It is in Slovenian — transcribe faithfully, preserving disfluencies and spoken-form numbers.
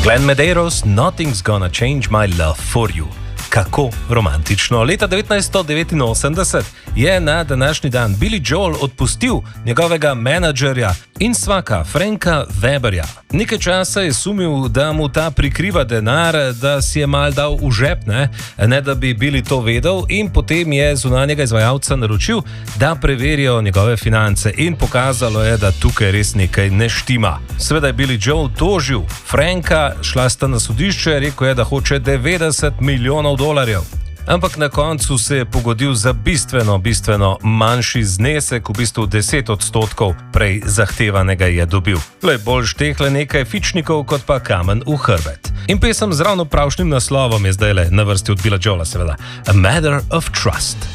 Glenn Medeiros, Nothing's Gonna Change My Love For You. Kako romantično. Leta devetnajststo devetinosemdeset je na današnji dan Billy Joel odpustil njegovega menadžerja in svaka Franka Weberja. Nekaj časa je sumil, da mu ta prikriva denar, da si je mal dal v žep, ne, ne da bi Billy to vedel, in potem je zunanjega izvajalca naročil, da preverijo njegove finance, in pokazalo je, da tukaj res nekaj ne štima. Seveda je Billy Joel tožil Franka, šla sta na sodišče, rekel je, da hoče devetdeset milijonov dolarjev. Ampak na koncu se je pogodil za bistveno, bistveno manjši znesek, v bistvu deset odstotkov prej zahtevanega je dobil. Le bolj štehle nekaj fičnikov, kot pa kamen v hrbet. In pesem z ravno pravšnjim naslovom je zdaj le na vrsti od Billa Joela, seveda. A Matter of Trust.